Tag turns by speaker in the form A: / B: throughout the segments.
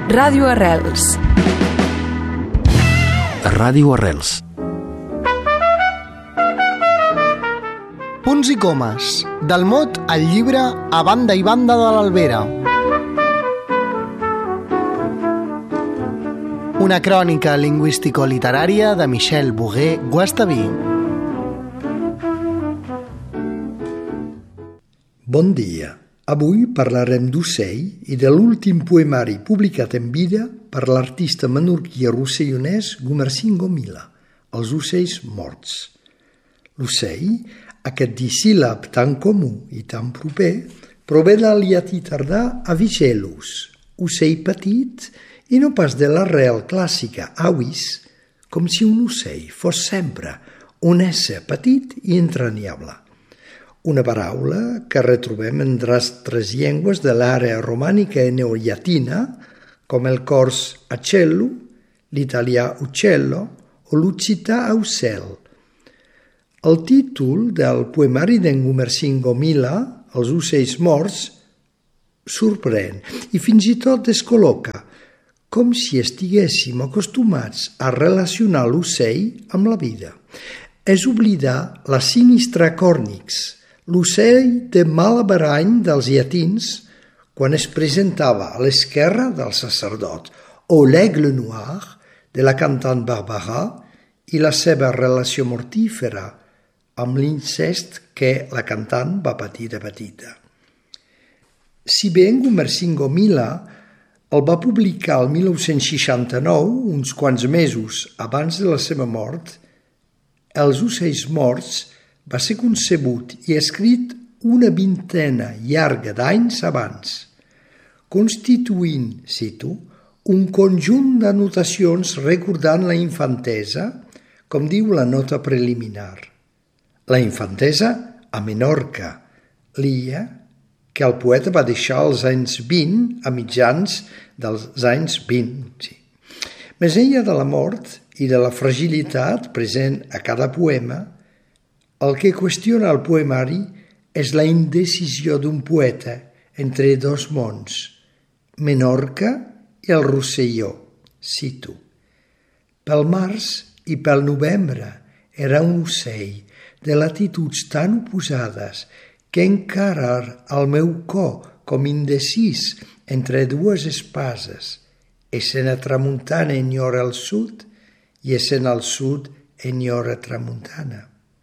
A: Ràdio Arrels.
B: Ràdio Arrels.
C: Punts i comes, del mot al llibre A banda i banda de l'Albera. Una crònica lingüístico-literària de Michel Bogué-Guastaví.
D: Bon dia. Avui parlarem d'ocell i de l'últim poemari publicat en vida per l'artista menorquí rossellonès Gumersingo Mila, Els ocells morts. L'ocell, aquest disíl·lab tan comú i tan proper, prové del llatí tardà avicellus, ocell petit, i no pas de l'arrel clàssica avis, com si un ocell fos sempre un ésser petit i entranyable. Una paraula que retrobem en altres llengües de l'àrea romànica i neollatina, com el cors acello, l'italià uccello o l'occità aucel. El títol del poemari d'en Gumersingo Mila, Els ocells morts, sorprèn i fins i tot descol·loca, com si estiguéssim acostumats a relacionar l'ocell amb la vida. És oblidar la sinistra cornix, l'ocell de mal averany dels llatins quan es presentava a l'esquerra del sacerdot, o l'aigle noir de la cantant Barbara i la seva relació mortífera amb l'incest que la cantant va patir de petita. Si bé en Gumersingo Mila el va publicar el 1969, uns quants mesos abans de la seva mort, Els ocells morts va ser concebut i escrit una vintena llarga d'anys abans, constituint, cito, un conjunt d'anotacions recordant la infantesa, com diu la nota preliminar. La infantesa a Menorca, l'illa que el poeta va deixar als anys 20, a mitjans dels anys 20. Sí. Més enllà de la mort i de la fragilitat present a cada poema, el que qüestiona el poemari és la indecisió d'un poeta entre dos mons, Menorca i el Rosselló, cito. Pel març i pel novembre era un ocell de latituds tan oposades que encara al meu cor com indecís entre dues espases, essent a tramuntana enyora el sud i essent al sud enyora tramuntana.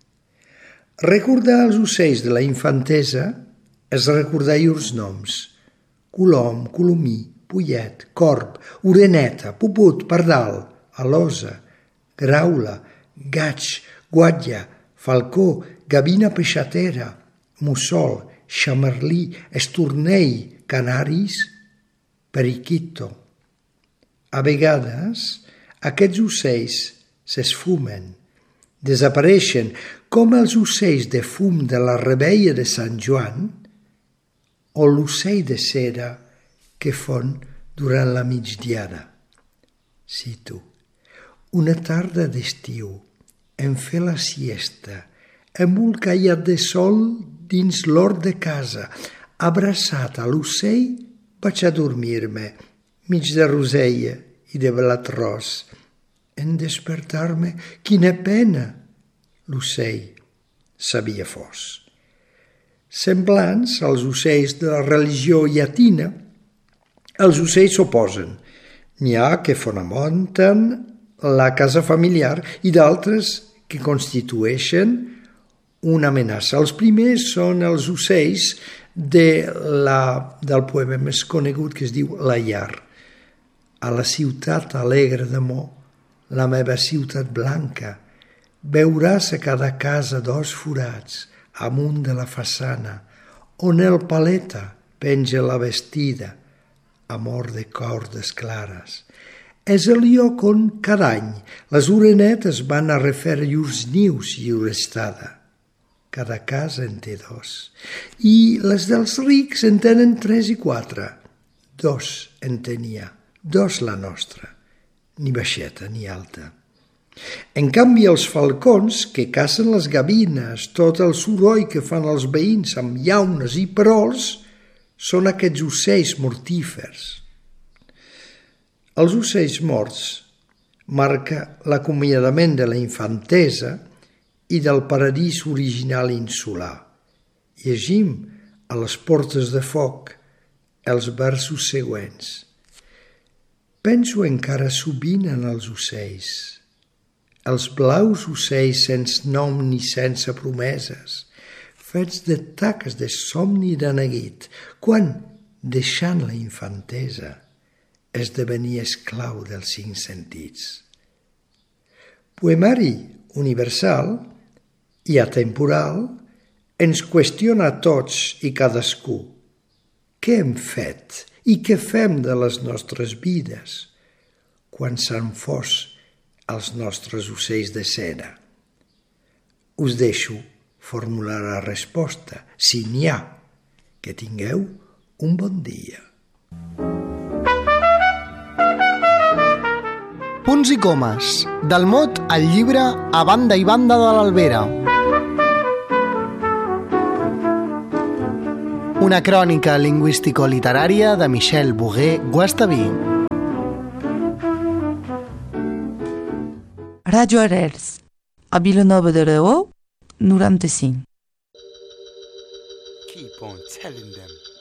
D: Recordar els ocells de la infantesa és recordar llurs noms: colom, colomí, pollet, corb, oreneta, puput, pardal, alosa, graula, gaig, guatlla, falcó, gavina peixatera, mussol, xamarlí, estornell, canaris, periquito. A vegades, aquests ocells s'esfumen, desapareixen com els ocells de fum de la reveia de Sant Joan o l'ocell de cera que fon durant la migdiada. Cito: una tarda d'estiu, en fer la siesta, embolcallat de sol dins l'hort de casa, abraçat a l'ocell, vaig a dormir-me, mig de rosella i de blat ros. En despertar-me, quina pena! L'ocell sabia fos. Semblants als ocells de la religió llatina, els ocells s'oposen. N'hi ha que fonamenten la casa familiar i d'altres que constitueixen una amenaça. Els primers són els ocells del poema més conegut que es diu La llar. A la ciutat alegre d'amor, la meva ciutat blanca, veuràs a cada casa dos forats amunt de la façana, on el paleta penja la vestida, amor de cordes clares. És el lloc on cada any les orenetes van a refer llurs nius i llur estada. Cada casa en té dos. I les dels rics en tenen 3 i 4. 2 en tenia, 2 la nostra, ni baixeta ni alta. En canvi, els falcons que cacen les gavines, tot el soroll que fan els veïns amb llaunes i perols, són aquests ocells mortífers. Els ocells morts marca l'acomiadament de la infantesa i del paradís original insular. Llegim a les portes de foc els versos següents. Penso encara sovint en els ocells, els blaus ocells sense nom ni sense promeses, fets de taques de somni de neguit, quan, deixant la infantesa, esdevenia esclau dels 5 sentits. Poemari universal i atemporal ens qüestiona a tots i cadascú. Què hem fet i què fem de les nostres vides quan s'han fos els nostres ocells de cera? Us deixo formular la resposta, si n'hi ha. Que tingueu un bon dia.
C: Punts i comes, del mot al llibre A banda i banda de l'Albera. Una crònica lingüístico-literària de Michel Bogué-Guastaví.
A: Ràdio Arels, a Vilanova d'Aragó, 95.
B: Keep on telling them.